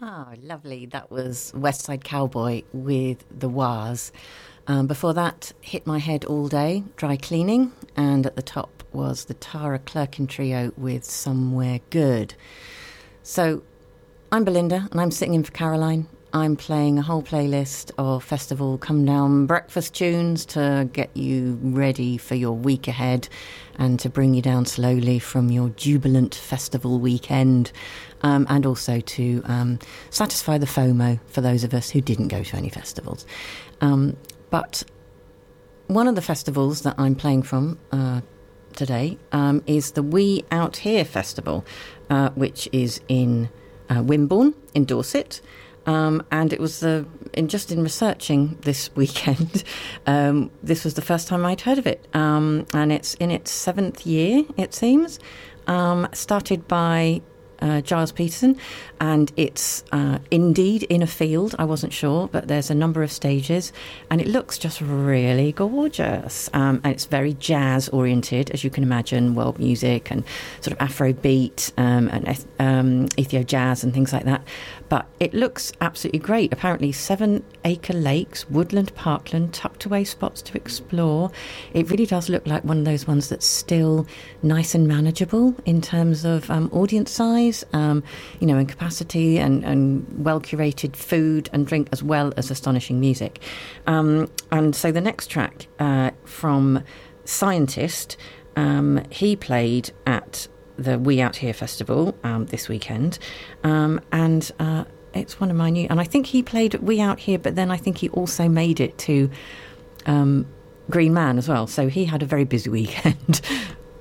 Oh, lovely. That was West Side Cowboy with the Wahs. Before that, Hit My Head All Day, Dry Cleaning. And at the top was the Tara Clerkin Trio with Somewhere Good. So I'm Belinda and I'm sitting in for Caroline. I'm playing a whole playlist of festival come down breakfast tunes to get you ready for your week ahead and to bring you down slowly from your jubilant festival weekend, and also to satisfy the FOMO for those of us who didn't go to any festivals. But one of the festivals that I'm playing from today is the We Out Here Festival, which is in Wimborne in Dorset. And it was just in researching this weekend, this was the first time I'd heard of it. And it's in its 7th year, it seems. Started by Giles Peterson, and it's indeed in a field. I wasn't sure, but there's a number of stages, and it looks just really gorgeous. And it's very jazz oriented, as you can imagine, world music and sort of Afrobeat and Ethio jazz and things like that. But it looks absolutely great. Apparently 7-acre lakes, woodland, parkland, tucked away spots to explore. It really does look like one of those ones that's still nice and manageable in terms of audience size, and capacity, and well-curated food and drink, as well as astonishing music. And so the next track from Scientist, he played at the We Out Here Festival this weekend, and it's one of my new, and I think he played at We Out Here, but then I think he also made it to Green Man as well, so he had a very busy weekend.